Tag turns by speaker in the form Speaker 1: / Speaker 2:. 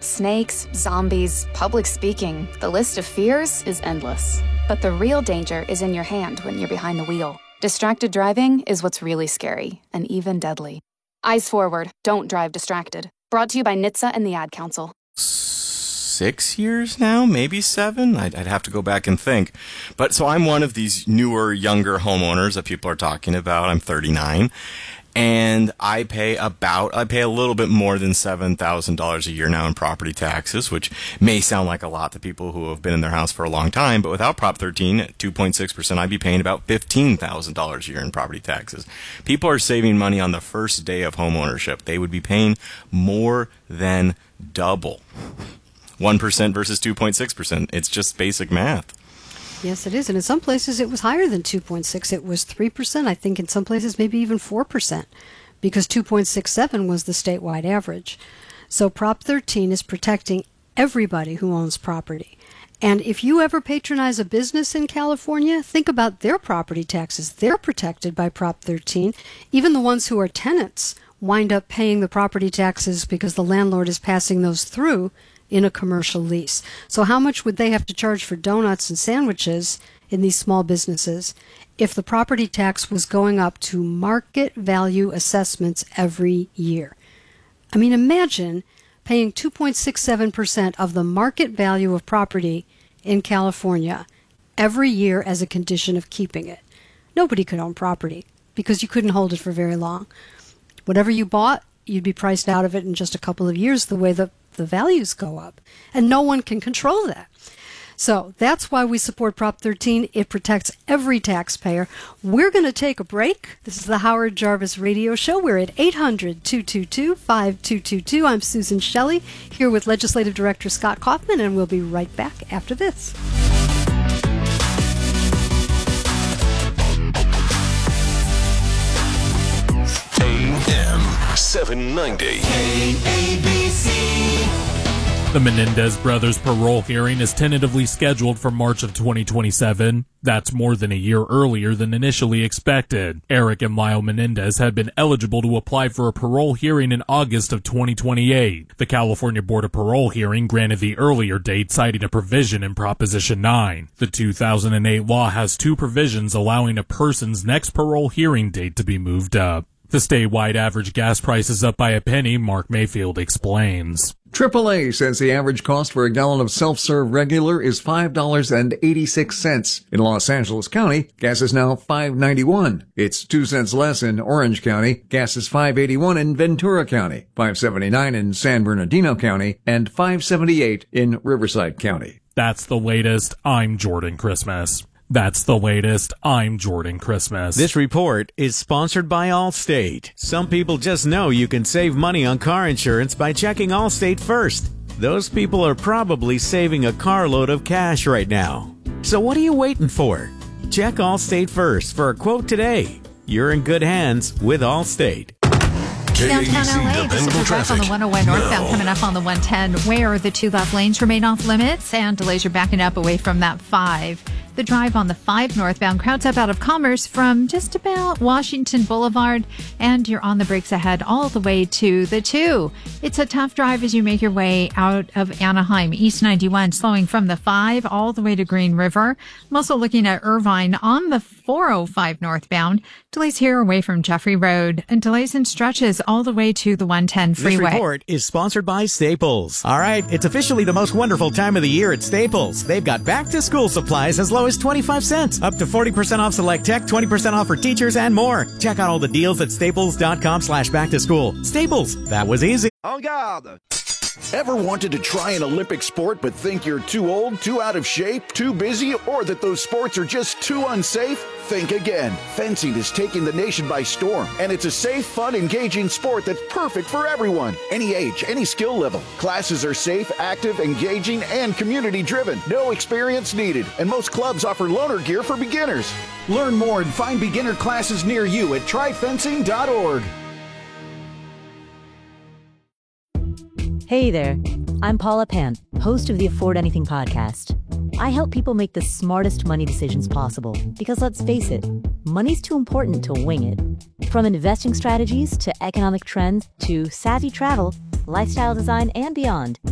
Speaker 1: Snakes, zombies, public speaking. The list of fears is endless. But the real danger is in your hand when you're behind the wheel. Distracted driving is what's really scary and even deadly. Eyes forward. Don't drive distracted. Brought to you by NHTSA and the Ad Council.
Speaker 2: 6 years now, maybe 7. I'd have to go back and think. But so I'm one of these newer, younger homeowners that people are talking about. I'm 39. And I pay a little bit more than $7,000 a year now in property taxes, which may sound like a lot to people who have been in their house for a long time, but without Prop 13 at 2.6%, I'd be paying about $15,000 a year in property taxes. People are saving money on the first day of homeownership. They would be paying more than double. 1% versus 2.6%. It's just basic math.
Speaker 3: Yes, it is. And in some places it was higher than 2.6. It was 3%. I think in some places maybe even 4%, because 2.67 was the statewide average. So Prop 13 is protecting everybody who owns property. And if you ever patronize a business in California, think about their property taxes. They're protected by Prop 13. Even the ones who are tenants wind up paying the property taxes because the landlord is passing those through in a commercial lease. So how much would they have to charge for donuts and sandwiches in these small businesses if the property tax was going up to market value assessments every year? I mean, imagine paying 2.67% of the market value of property in California every year as a condition of keeping it. Nobody could own property because you couldn't hold it for very long. Whatever you bought, you'd be priced out of it in just a couple of years, the way the values go up, and no one can control that. So that's why we support Prop 13. It protects every taxpayer. We're going to take a break. This is the Howard Jarvis Radio Show. We're at 800-222-5222. I'm Susan Shelley, here with Legislative Director Scott Kaufman, and we'll be right back after this.
Speaker 4: AM 790 KABC.
Speaker 5: The Menendez brothers' parole hearing is tentatively scheduled for March of 2027. That's more than a year earlier than initially expected. Eric and Lyle Menendez had been eligible to apply for a parole hearing in August of 2028. The California Board of Parole hearing granted the earlier date, citing a provision in Proposition 9. The 2008 law has two provisions allowing a person's next parole hearing date to be moved up. The statewide average gas price is up by a penny, Mark Mayfield explains.
Speaker 6: AAA says the average cost for a gallon of self-serve regular is $5.86. In Los Angeles County, gas is now $5.91. It's 2 cents less in Orange County. Gas is $5.81 in Ventura County, $5.79 in San Bernardino County, and $5.78 in Riverside County.
Speaker 5: That's the latest. I'm Jordan Christmas. That's the latest. I'm Jordan Christmas.
Speaker 7: This report is sponsored by Allstate. Some people just know you can save money on car insurance by checking Allstate first. Those people are probably saving a carload of cash right now. So what are you waiting for? Check Allstate first for a quote today. You're in good hands with Allstate.
Speaker 4: KABC
Speaker 8: Downtown LA, this is
Speaker 4: traffic
Speaker 8: on the 101 northbound coming up on the 110, where the two left lanes remain off limits and delays are backing up away from that 5. The drive on the 5 northbound crowds up out of Commerce from just about Washington Boulevard, and you're on the brakes ahead all the way to the 2. It's a tough drive as you make your way out of Anaheim. East 91 slowing from the 5 all the way to Green River. I'm also looking at Irvine on the 405 northbound. Delays here away from Jeffrey Road, and delays in stretches all the way to the 110 freeway.
Speaker 7: This report is sponsored by Staples. All right, it's officially the most wonderful time of the year at Staples. They've got back-to-school supplies as low as 25 cents, up to 40% off select tech, 20% off for teachers, and more. Check out all the deals at staples.com/back-to-school. Staples, that was easy.
Speaker 9: En garde! Ever wanted to try an Olympic sport but think you're too old, too out of shape, too busy, or that those sports are just too unsafe? Think again. Fencing is taking the nation by storm, and it's a safe, fun, engaging sport that's perfect for everyone. Any age, any skill level. Classes are safe, active, engaging, and community-driven. No experience needed, and most clubs offer loaner gear for beginners. Learn more and find beginner classes near you at tryfencing.org.
Speaker 10: Hey there, I'm Paula Pant, host of the Afford Anything podcast. I help people make the smartest money decisions possible because, let's face it, money's too important to wing it. From investing strategies to economic trends to savvy travel, lifestyle design, and beyond,